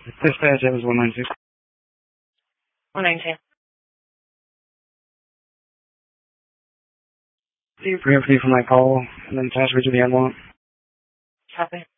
Dispatch, that was 192. 192. Preemptive for my call, and then attach me to the ambulance. Copy.